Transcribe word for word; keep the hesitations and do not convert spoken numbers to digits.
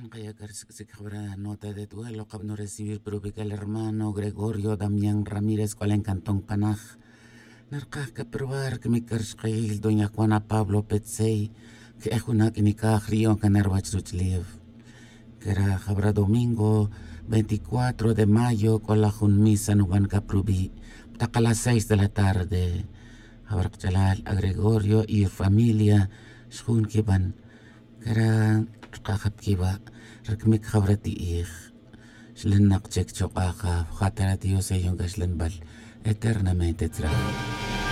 Kaya se cabra nota de duelo que no recibir pero que el hermano Gregorio Damián Ramírez cual en Cantón Panaj. Narca que probar que mi carskail doña Juana Pablo Petsey que es una que ni cajrio que nervach ruchlev. Que era cabra domingo veinticuatro de mayo con la junmisa nuban caprubi. Taca las seis de la tarde. Cabra chalal a Gregorio y familia shun kiban. Que era kakap kiba. Rekmik khabrati ich shlen naqchek choqaqa khatarati yose yonga shlen bal eternamente tra